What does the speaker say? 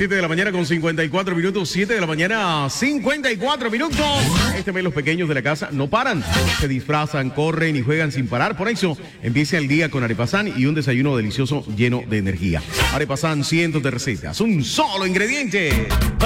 7 de la mañana con 54 minutos, 7 de la mañana 54 minutos. Este mes los pequeños de la casa no paran, se disfrazan, corren y juegan sin parar. Por eso empieza el día con Arepasan y un desayuno delicioso lleno de energía. Arepasan, cientos de recetas, un solo ingrediente.